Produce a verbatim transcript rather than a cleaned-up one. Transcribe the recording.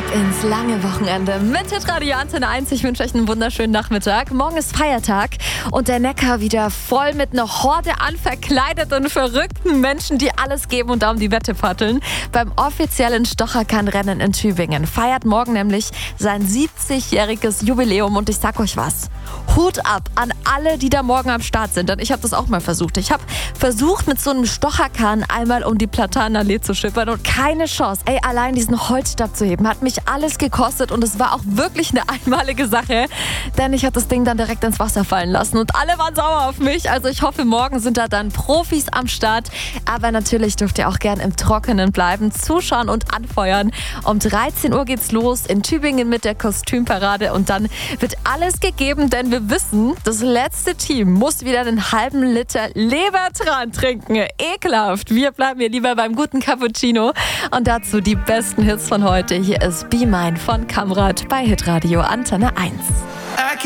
ins lange Wochenende mit Hitradio Antenne eins. Ich wünsche euch einen wunderschönen Nachmittag. Morgen ist Feiertag und der Neckar wieder voll mit einer Horde an verkleideten, verrückten Menschen, die alles geben und da um die Wette paddeln. Beim offiziellen Stocherkran-Rennen in Tübingen feiert morgen nämlich sein siebzigjähriges Jubiläum und ich sag euch was. Hut ab an alle, die da morgen am Start sind, denn ich habe das auch mal versucht. Ich habe versucht, mit so einem Stocherkran einmal um die Platanenallee zu schippern und keine Chance. Ey, allein diesen Holzstab zu heben, hat mich alles gekostet und es war auch wirklich eine einmalige Sache, denn ich habe das Ding dann direkt ins Wasser fallen lassen und alle waren sauer auf mich. Also ich hoffe, morgen sind da dann Profis am Start, aber natürlich dürft ihr auch gern im Trockenen bleiben, zuschauen und anfeuern. Um dreizehn Uhr geht's los in Tübingen mit der Kostümparade und dann wird alles gegeben, denn wir wissen, das letzte Team muss wieder einen halben Liter Lebertran trinken. Ekelhaft. Wir bleiben hier lieber beim guten Cappuccino und dazu die besten Hits von heute. Hier ist Be Mine von Kamrat bei Hitradio Antenne eins.